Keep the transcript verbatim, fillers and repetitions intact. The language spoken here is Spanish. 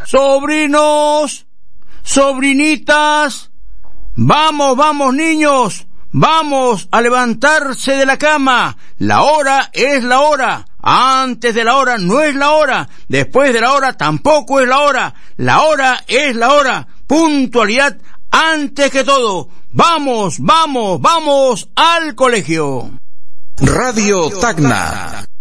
Sobrinos, sobrinitas, vamos, vamos niños, vamos a levantarse de la cama. La hora es la hora. Antes de la hora no es la hora. Después de la hora tampoco es la hora. La hora es la hora. Puntualidad antes que todo. Vamos, vamos, vamos al colegio. Radio Tacna.